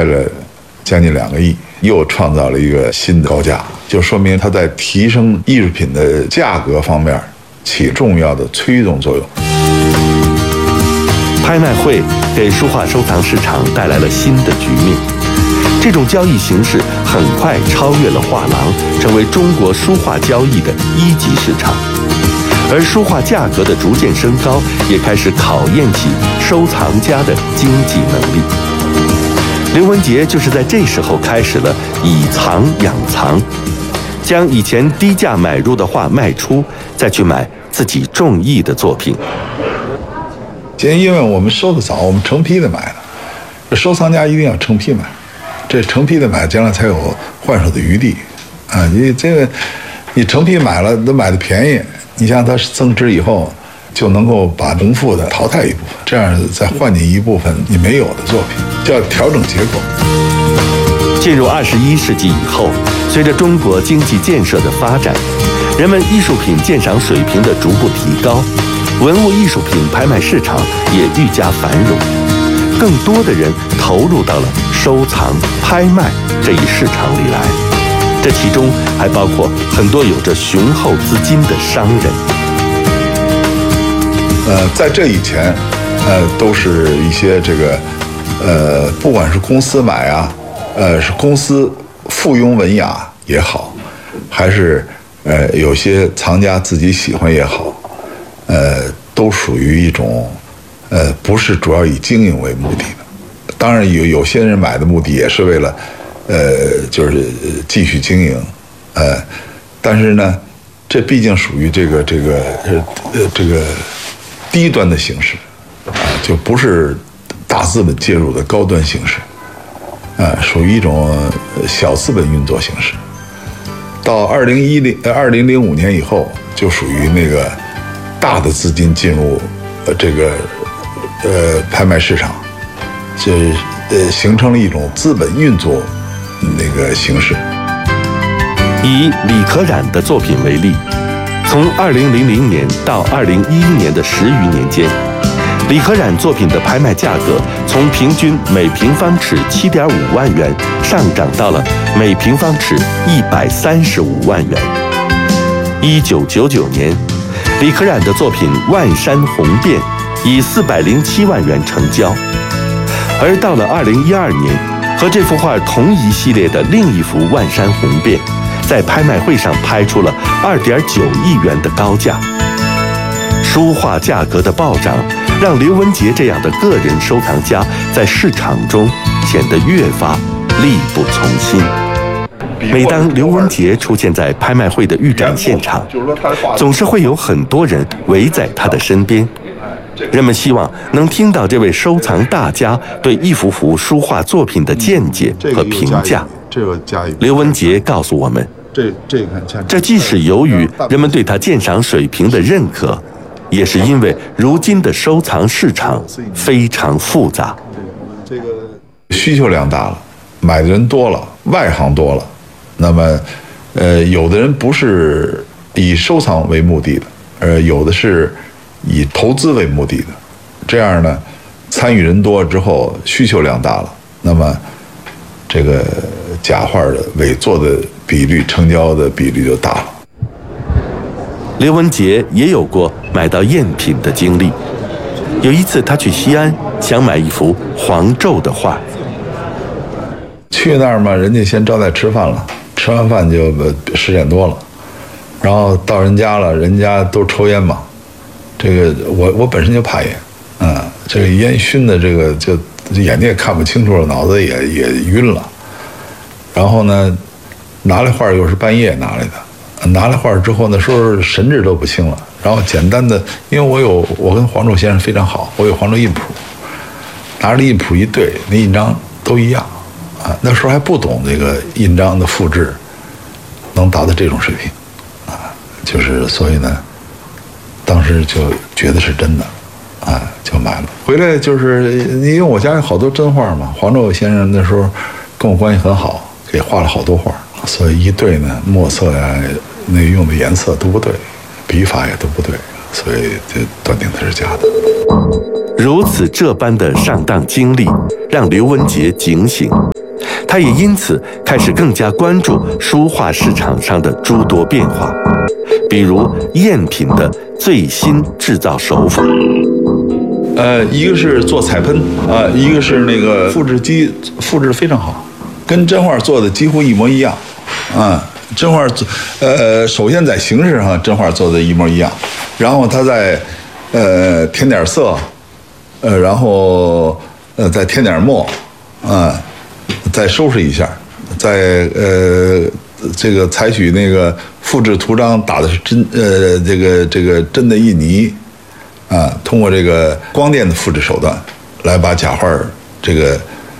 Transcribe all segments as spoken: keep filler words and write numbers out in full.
拍了将近两个亿，又创造了一个新的高价，就说明它在提升艺术品的价格方面起重要的推动作用。 拍卖会给书画收藏市场带来了新的局面，这种交易形式很快超越了画廊，成为中国书画交易的一级市场。而书画价格的逐渐升高，也开始考验起收藏家的经济能力。刘文杰就是在这时候开始了以藏养藏，将以前低价买入的画卖出，再去买自己中意的作品。 因为我们收的早，我们成批的买的，收藏家一定要成批买，这成批的买，将来才有换手的余地啊！你这个，你成批买了，都买的便宜，你像它增值以后，就能够把重复的淘汰一部分，这样再换进一部分你没有的作品，叫调整结构。 进入二十一世纪以后，随着中国经济建设的发展，人们艺术品鉴赏水平的逐步提高。文物艺术品拍卖市场也愈加繁荣，更多的人投入到了收藏、拍卖这一市场里来。这其中还包括很多有着雄厚资金的商人。 呃，在这以前，呃，都是一些这个，呃，不管是公司买啊，呃，是公司附庸文雅也好，还是呃有些藏家自己喜欢也好。呃，都属于一种，呃，不是主要以经营为目的的。当然有有些人买的目的也是为了，呃，就是继续经营，呃，但是呢，这毕竟属于这个这个呃这个低端的形式，啊、呃，就不是大资本介入的高端形式，啊、呃，属于一种小资本运作形式。到二零一零呃二零零五年以后，就属于那个。大的资金进入呃这个呃拍卖市场，这呃形成了一种资本运作那个形式。 以李可染的作品为例，从二零零零年到二零一一年的十余年间，李可染作品的拍卖价格从平均每平方尺七点五万元上涨到了每平方尺一百三十五万元。一九九九年。李可染的作品《万山红遍》以四百零七万元成交，而到了二零一二年，和这幅画同一系列的另一幅《万山红遍》，在拍卖会上拍出了二点九亿元的高价。书画价格的暴涨，让刘文杰这样的个人收藏家在市场中显得越发力不从心。每当刘文杰出现在拍卖会的预展现场，总是会有很多人围在他的身边。人们希望能听到这位收藏大家对一幅幅书画作品的见解和评价。刘文杰告诉我们，这既是由于人们对他鉴赏水平的认可，也是因为如今的收藏市场非常复杂， 需求量大了，买的人多了，外行多了。那么，呃，有的人不是以收藏为目的的，呃，有的是以投资为目的的。这样呢，参与人多之后，需求量大了，那么这个假画的伪作的比率、成交的比率就大了。 刘文杰也有过买到赝品的经历。有一次，他去西安，想买一幅黄胄的画。 去那儿嘛，人家先招待吃饭了。吃完饭就十点多了，然后到人家了，人家都抽烟嘛。这个我我本身就怕烟，嗯，这个烟熏的这个就眼睛也看不清楚了，脑子也也晕了。然后呢，拿来画又是半夜拿来的，拿来画之后那时候神志都不清了。然后简单的，因为我有我跟黄胄先生非常好，我有黄胄印谱，拿着印谱一对，那印章都一样。啊，那时候还不懂这个印章的复制能达到这种水平，啊，就是所以呢，当时就觉得是真的，啊，就买了。回来就是因为我家有好多真画嘛，黄胄先生那时候跟我关系很好，给画了好多画，所以一对呢，墨色呀，那用的颜色都不对，笔法也都不对，所以就断定它是假的。 如此这般的上当经历，让刘文杰警醒。 他也因此开始更加关注书画市场上的诸多变化，比如赝品的最新制造手法。 呃，一个是做彩喷啊、呃，一个是那个复制机复制非常好，跟真画做的几乎一模一样啊。真画做，呃，首先在形式上真画做的一模一样，然后他再呃添点色，呃，然后呃再添点墨啊，再收拾一下，再呃这个采取那个复制图章打的是真呃这个这个真的印泥。啊，通过这个光电的复制手段，来把假画这个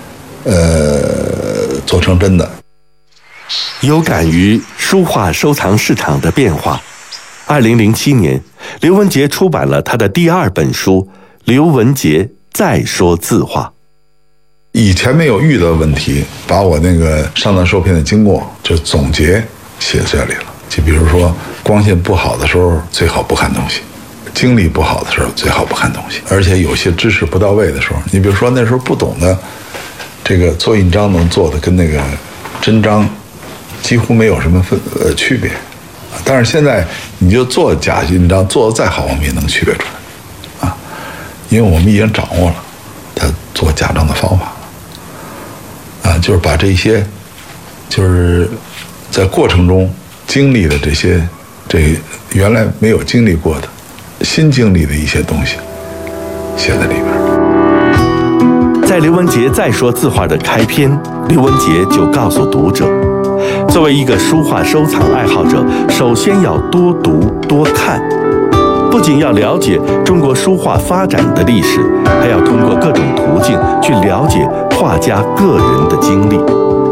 呃做成真的。 有感于书画收藏市场的变化，二零零七年，刘文杰出版了他的第二本书《刘文杰再说字画》。 以前没有遇到的问题，把我那个上当受骗的经过就总结写这里了。就比如说，光线不好的时候，最好不看东西。精力不好的时候最好不看东西，而且有些知识不到位的时候，你比如说那时候不懂的，这个做印章能做的跟那个真章几乎没有什么分呃区别，但是现在你就做假印章做的再好，我们也能区别出来啊，因为我们已经掌握了他做假章的方法啊，就是把这些就是在过程中经历的这些这原来没有经历过的。新经历的一些东西写在里边。 在刘文杰再说字画的开篇，刘文杰就告诉读者，作为一个书画收藏爱好者，首先要多读多看，不仅要了解中国书画发展的历史，还要通过各种途径去了解画家个人的经历。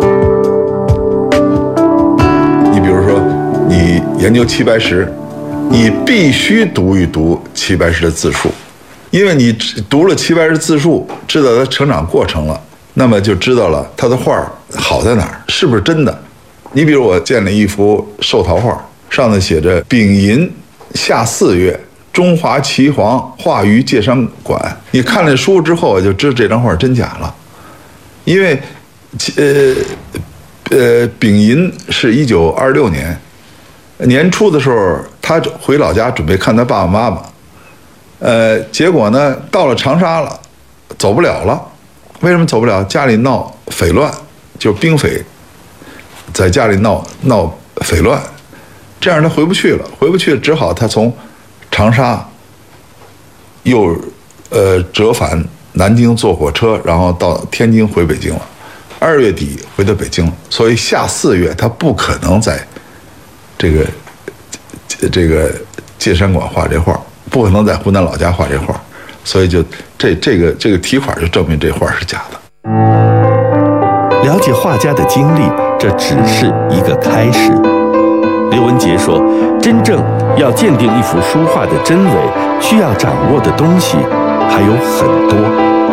你比如说，你研究齐白石。你必须读一读齐白石的自述，因为你读了齐白石自述，知道他成长过程了，那么就知道了他的画好在哪儿，是不是真的。你比如我见了一幅寿桃画，上头写着丙寅夏四月，中华岐黄画于介山馆。你看了书之后，我就知道这张画真假了，因为呃呃丙寅是一九二六年。年初的时候，他回老家准备看他爸爸妈妈，呃，结果呢，到了长沙了，走不了了。为什么走不了？家里闹匪乱，就兵匪在家里闹闹匪乱，这样他回不去了，回不去了，只好他从长沙又呃折返南京，坐火车，然后到天津回北京了。二月底回到北京了，所以下四月他不可能在。这个这个介山馆画这画，不可能在湖南老家画这画，所以就这这个这个题款就证明这画是假的。 了解画家的经历，这只是一个开始。刘文杰说，真正要鉴定一幅书画的真伪，需要掌握的东西还有很多。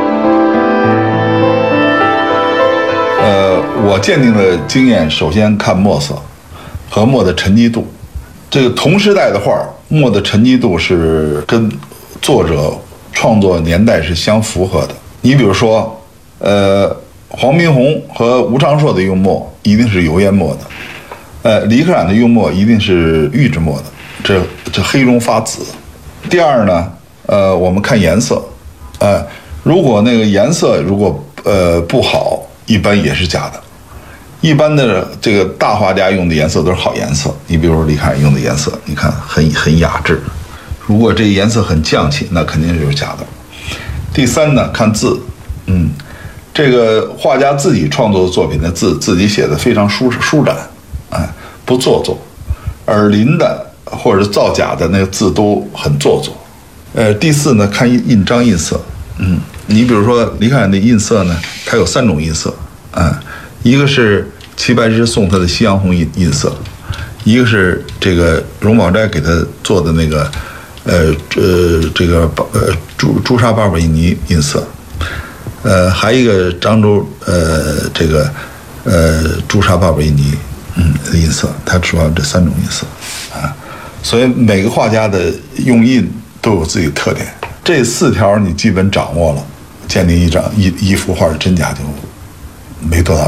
呃，我鉴定的经验，首先看墨色。和墨的沉积度，这个同时代的画，墨的沉积度是跟作者创作年代是相符合的。你比如说，呃，黄宾虹和吴昌硕的用墨一定是油烟墨的，呃，李可染的用墨一定是玉质墨的，这这黑中发紫。第二呢，呃，我们看颜色，呃，如果那个颜色如果呃不好，一般也是假的。一般的这个大画家用的颜色都是好颜色，你比如说李可染用的颜色，你看很很雅致。如果这颜色很匠气，那肯定就是假的。第三呢，看字，嗯，这个画家自己创作的作品的字，自己写的非常舒舒展，哎，不做作。而临的或者造假的那个字都很做作。呃，第四呢，看印章印色，嗯，你比如说李可染的印色呢，它有三种印色，啊。一个是齐白石送他的夕阳红印印色，一个是这个荣宝斋给他做的那个，呃呃这个呃朱朱砂巴巴印泥印色，呃还一个漳州呃这个呃朱砂巴巴印泥嗯印色，它主要这三种印色啊，所以每个画家的用印都有自己的特点，这四条你基本掌握了，鉴定一张一一幅画的真假就没多大。